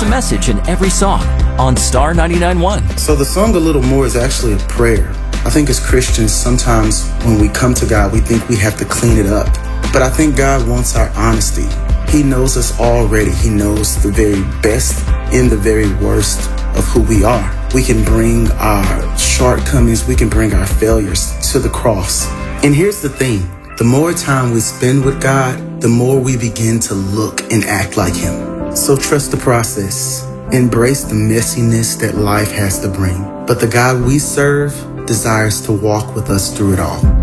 a message in every song on Star 99.1. So the song A Little More is actually a prayer. I think as Christians, sometimes when we come to God, we think we have to clean it up. But I think God wants our honesty. He knows us already. He knows the very best and the very worst of who we are. We can bring our shortcomings, we can bring our failures to the cross. And here's the thing. The more time we spend with God, the more we begin to look and act like Him. So trust the process. Embrace the messiness that life has to bring. But the God we serve desires to walk with us through it all.